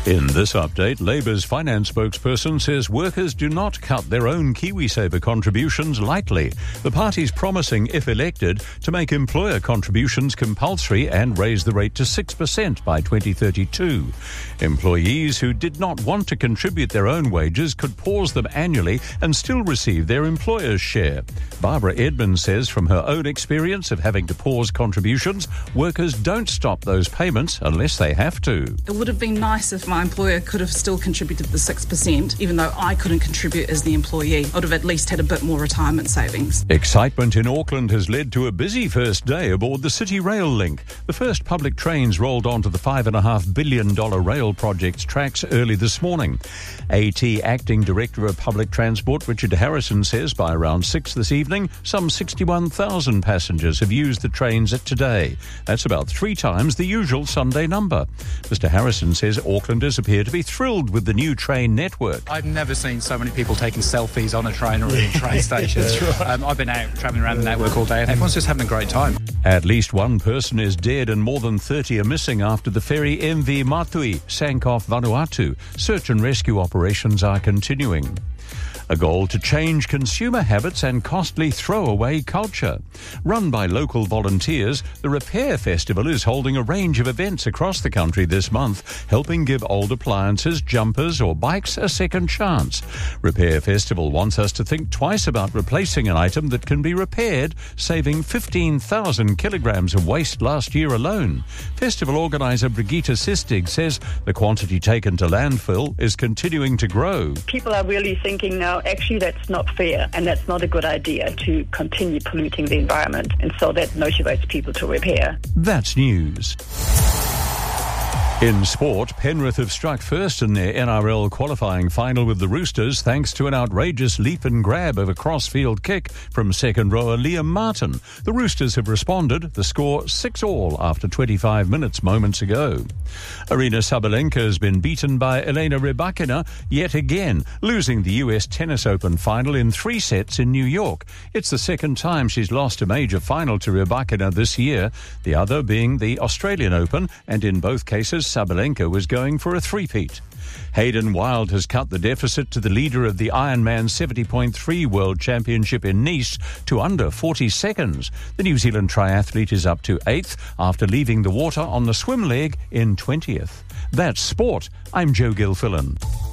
In this update, Labour's finance spokesperson says workers do not cut their own KiwiSaver contributions lightly. The party's promising, if elected, to make employer contributions compulsory and raise the rate to 6% by 2032. Employees who did not want to contribute their own wages could pause them annually and still receive their employer's share. Barbara Edmonds says from her own experience of having to pause contributions, workers don't stop those payments unless they have to. It would have been nice if my employer could have still contributed the 6%, even though I couldn't contribute as the employee. I would have at least had a bit more retirement savings. Excitement in Auckland has led to a busy first day aboard the City Rail Link. The first public trains rolled onto the $5.5 billion rail project's tracks early this morning. AT Acting Director of Public Transport Richard Harrison says by around 6 this evening, some 61,000 passengers have used the trains today. That's about 3 times the usual Sunday number. Mr Harrison says Aucklanders appear to be thrilled with the new train network. I've never seen so many people taking selfies on a train or in a train station. Right. I've been out travelling around the network all day and everyone's just having a great time. At least one person is dead and more than 30 are missing after the ferry MV Matui sank off Vanuatu. Search and rescue operations are continuing. A goal to change consumer habits and costly throwaway culture. Run by local volunteers, the Repair Festival is holding a range of events across the country this month, helping give old appliances, jumpers or bikes a second chance. Repair Festival wants us to think twice about replacing an item that can be repaired, saving 15,000 kilograms of waste last year alone. Festival organiser Brigitte Sistig says the quantity taken to landfill is continuing to grow. People are really thinking now, actually that's not fair and that's not a good idea to continue polluting the environment, and so that motivates people to repair. That's news. In sport, Penrith have struck first in their NRL qualifying final with the Roosters thanks to an outrageous leap and grab of a cross-field kick from second rower Liam Martin. The Roosters have responded, the score 6-all after 25 minutes moments ago. Aryna Sabalenka has been beaten by Elena Rybakina yet again, losing the US Tennis Open final in 3 sets in New York. It's the second time she's lost a major final to Rybakina this year, the other being the Australian Open, and in both cases Sabalenka was going for a three-peat. Hayden Wilde has cut the deficit to the leader of the Ironman 70.3 World Championship in Nice to under 40 seconds. The New Zealand triathlete is up to 8th after leaving the water on the swim leg in 20th. That's sport. I'm Joe Gilfillan.